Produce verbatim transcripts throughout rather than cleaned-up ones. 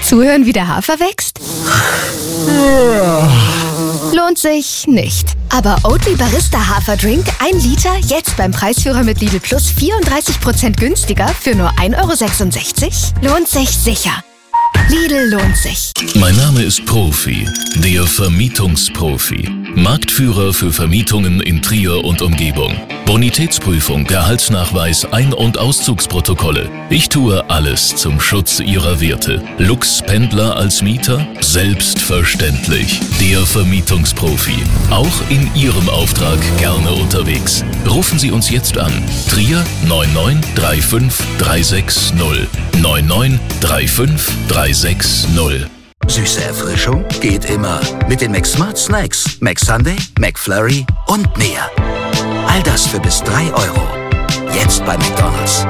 Zuhören, wie der Hafer wächst? Lohnt sich nicht. Aber Oatly Barista Haferdrink, ein Liter, jetzt beim Preisführer mit Lidl Plus vierunddreißig Prozent günstiger für nur ein Euro sechsundsechzig? Lohnt sich sicher. Lidl lohnt sich. Mein Name ist Profi, der Vermietungsprofi. Marktführer für Vermietungen in Trier und Umgebung. Bonitätsprüfung, Gehaltsnachweis, Ein- und Auszugsprotokolle. Ich tue alles zum Schutz Ihrer Werte. Lux-Pendler als Mieter? Selbstverständlich. Der Vermietungsprofi. Auch in Ihrem Auftrag gerne unterwegs. Rufen Sie uns jetzt an. Trier neun neun drei fünf drei sechs null. neun neun drei fünf drei sechs null. Süße Erfrischung geht immer. Mit den McSmart Snacks. McSunday, McFlurry und mehr. All das für bis drei Euro. Jetzt bei McDonald's.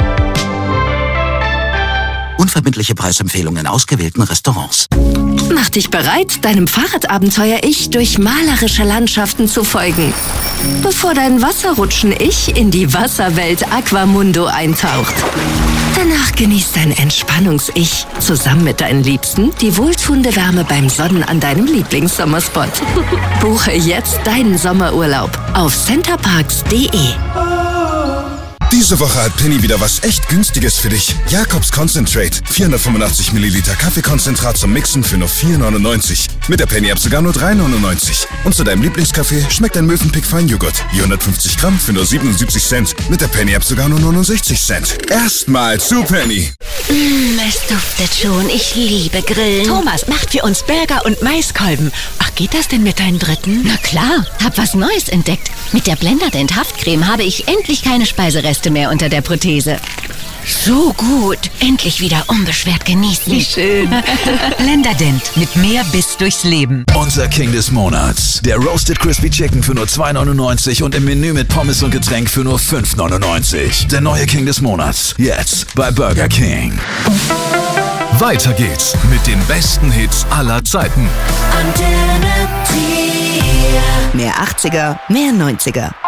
Unverbindliche Preisempfehlungen in ausgewählten Restaurants. Mach dich bereit, deinem Fahrradabenteuer-Ich durch malerische Landschaften zu folgen. Bevor dein Wasserrutschen-Ich in die Wasserwelt Aquamundo eintaucht. Danach genießt dein Entspannungs-Ich zusammen mit deinen Liebsten die wohltuende Wärme beim Sonnen an deinem Lieblingssommerspot. Buche jetzt deinen Sommerurlaub auf centerparks punkt de. Diese Woche hat Penny wieder was echt Günstiges für dich. Jakobs Concentrate. vierhundertfünfundachtzig Milliliter Kaffeekonzentrat zum Mixen für nur vier neunundneunzig. Mit der Penny-App sogar nur drei neunundneunzig. Und zu deinem Lieblingskaffee schmeckt ein Mövenpick Feinjoghurt. hundertfünfzig Gramm für nur siebenundsiebzig Cent. Mit der Penny-App sogar nur neunundsechzig Cent. Erstmal zu Penny. Mmh, es duftet schon. Ich liebe Grillen. Thomas macht für uns Burger und Maiskolben. Ach, geht das denn mit deinem dritten? Na klar, hab was Neues entdeckt. Mit der Blenderdent Haftcreme habe ich endlich keine Speisereste mehr unter der Prothese. So gut. Endlich wieder unbeschwert genießen. Wie schön. Blenderdent mit mehr Biss durchs Leben. Unser King des Monats. Der Roasted Crispy Chicken für nur zwei neunundneunzig und im Menü mit Pommes und Getränk für nur fünf neunundneunzig. Der neue King des Monats. Jetzt bei Burger King. Weiter geht's mit den besten Hits aller Zeiten. Mehr achtziger, mehr neunziger.